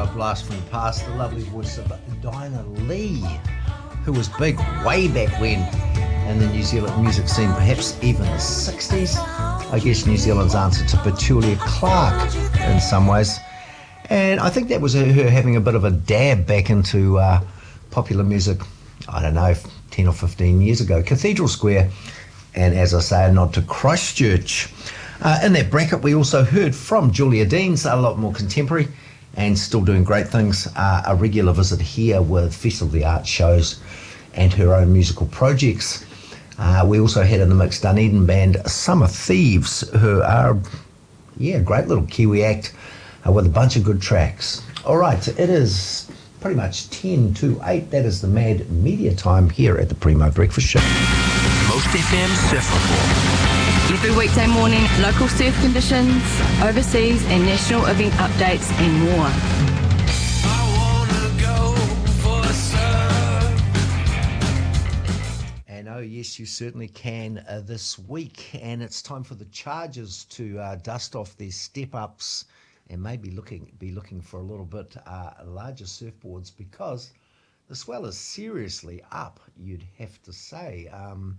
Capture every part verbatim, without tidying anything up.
a blast from the past, the lovely voice of Dinah Lee, who was big way back when in the New Zealand music scene, perhaps even the sixties. I guess New Zealand's answer to Petulia Clark in some ways. And I think that was her, her having a bit of a dab back into uh, popular music, I don't know, ten or fifteen years ago. Cathedral Square, and as I say, a nod to Christchurch. Uh, in that bracket, we also heard from Julia Deans, a lot more contemporary and still doing great things. Uh, a regular visit here with Festival of the Arts shows and her own musical projects. Uh, we also had in the mix Dunedin band Summer Thieves, who are, yeah, a great little Kiwi act uh, with a bunch of good tracks. All right, it is pretty much ten to eight. That is the mad media time here at the Primo Breakfast Show. Most F M Surf Report. Every weekday morning, local surf conditions, overseas and national event updates and more. I wanna go for a surf. And oh yes, you certainly can uh, this week. And it's time for the Chargers to uh, dust off their step-ups and maybe looking be looking for a little bit uh, larger surfboards, because the swell is seriously up, you'd have to say. Um,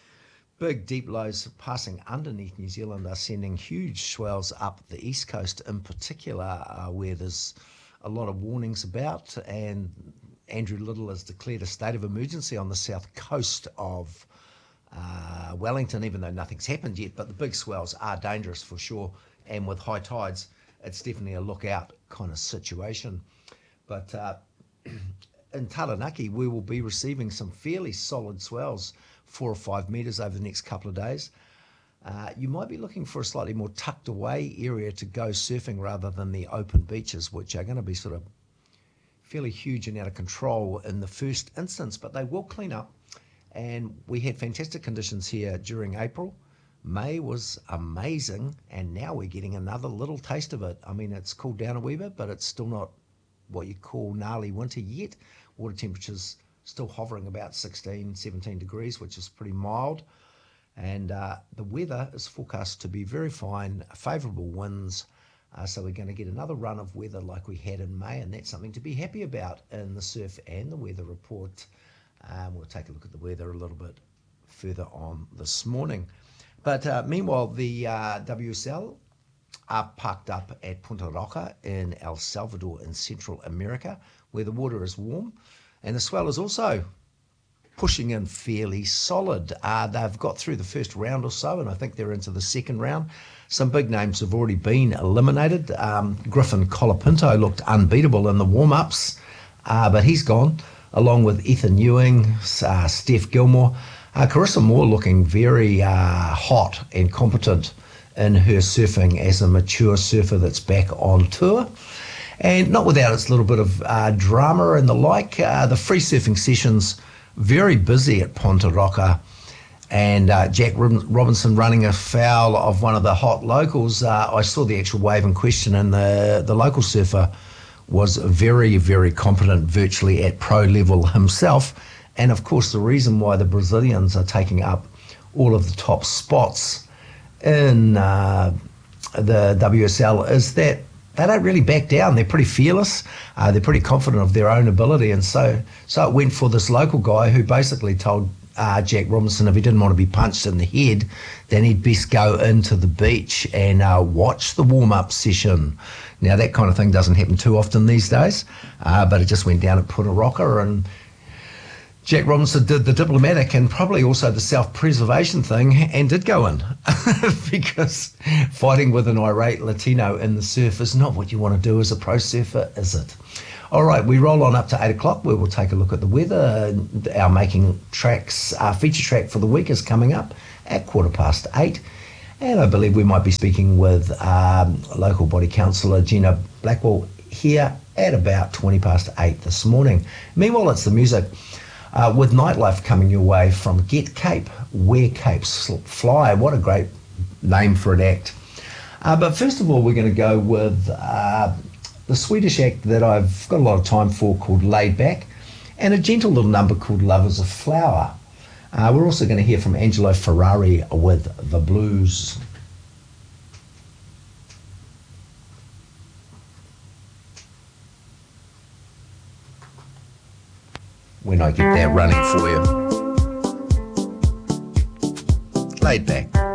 Big deep lows passing underneath New Zealand are sending huge swells up the east coast in particular, uh, where there's a lot of warnings about, and Andrew Little has declared a state of emergency on the south coast of uh, Wellington, even though nothing's happened yet. But the big swells are dangerous for sure, and with high tides, it's definitely a look out kind of situation. But uh, in Taranaki, we will be receiving some fairly solid swells, four or five metres over the next couple of days. Uh, you might be looking for a slightly more tucked away area to go surfing rather than the open beaches, which are going to be sort of fairly huge and out of control in the first instance, but they will clean up. And we had fantastic conditions here during April. May was amazing, and now we're getting another little taste of it. I mean, it's cooled down a wee bit, but it's still not what you call gnarly winter yet. Water temperatures still hovering about sixteen, seventeen degrees, which is pretty mild. And uh, the weather is forecast to be very fine, favourable winds. Uh, so we're going to get another run of weather like we had in May, and that's something to be happy about in the surf and the weather report. Um, we'll take a look at the weather a little bit further on this morning. But uh, meanwhile, the uh, W S L are parked up at Punta Roca in El Salvador in Central America, where the water is warm. And the swell is also pushing in fairly solid. Uh, they've got through the first round or so, and I think they're into the second round. Some big names have already been eliminated. Um, Griffin Colapinto looked unbeatable in the warm-ups, uh, but he's gone, along with Ethan Ewing, uh, Steph Gilmore. Uh, Carissa Moore looking very uh, hot and competent in her surfing as a mature surfer that's back on tour. And not without its little bit of uh, drama and the like. Uh, the free surfing sessions, very busy at Ponta Roca. And uh, Jack Robinson running afoul of one of the hot locals. Uh, I saw the actual wave in question, and the, the local surfer was very, very competent, virtually at pro level himself. And of course, the reason why the Brazilians are taking up all of the top spots in uh, the W S L is that they don't really back down. They're pretty fearless. Uh, they're pretty confident of their own ability. And so so it went for this local guy who basically told uh, Jack Robinson if he didn't want to be punched in the head, then he'd best go into the beach and uh, watch the warm-up session. Now, that kind of thing doesn't happen too often these days, uh, but it just went down at Punta Roca, and Jack Robinson did the diplomatic and probably also the self-preservation thing and did go in because fighting with an irate Latino in the surf is not what you want to do as a pro surfer, is it? All right, we roll on up to eight o'clock where we'll take a look at the weather. Our Making Tracks our feature track for the week is coming up at quarter past eight. And I believe we might be speaking with um, local body councillor Gina Blackwell here at about twenty past eight this morning. Meanwhile, it's the music. Uh, with nightlife coming your way from Get Cape, Where Capes Fly. What a great name for an act. Uh, but first of all, we're going to go with uh, the Swedish act that I've got a lot of time for called Laid Back, and a gentle little number called Love is a Flower. Uh, we're also going to hear from Angelo Ferrari with The Blues. when I get that running for you. Laid back.